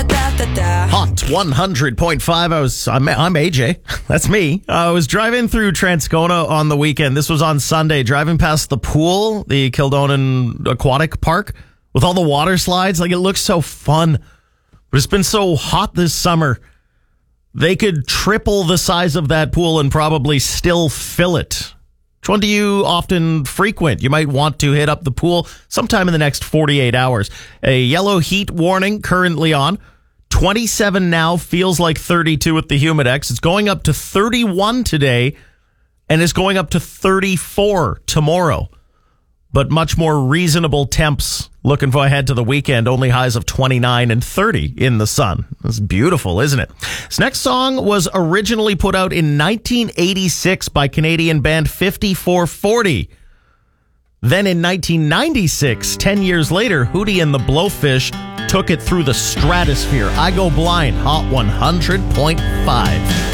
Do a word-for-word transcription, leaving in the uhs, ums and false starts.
Hot one hundred point five. I was, I'm, I'm A J. That's me. I was driving through Transcona on the weekend. This was on Sunday, driving past the pool, the Kildonan Aquatic Park, with all the water slides. Like, it looks so fun. But it's been so hot this summer. They could triple the size of that pool and probably still fill it. Which one do you often frequent? You might want to hit up the pool sometime in the next forty-eight hours. A yellow heat warning currently on. twenty-seven now, feels like thirty-two with the Humidex. It's going up to thirty-one today, and it's going up to thirty-four tomorrow. But much more reasonable temps looking for ahead to the weekend. Only highs of twenty-nine and thirty in the sun. It's beautiful, isn't it? This next song was originally put out in nineteen eighty-six by Canadian band fifty-four forty. Then in nineteen ninety-six, ten years later, Hootie and the Blowfish took it through the stratosphere. I Go Blind, Hot one hundred point five.